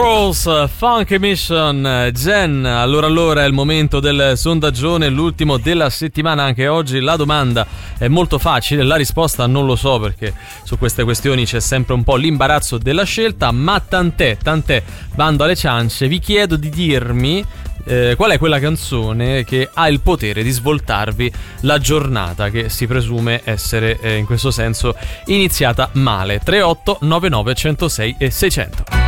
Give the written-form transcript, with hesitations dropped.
Girls, Funky Mission, Jen. Allora è il momento del sondaggione, l'ultimo della settimana anche oggi. La domanda è molto facile, la risposta non lo so, perché su queste questioni c'è sempre un po' l'imbarazzo della scelta, ma tant'è, bando alle ciance. Vi chiedo di dirmi qual è quella canzone che ha il potere di svoltarvi la giornata, che si presume essere in questo senso iniziata male. 38 99 106 e 600.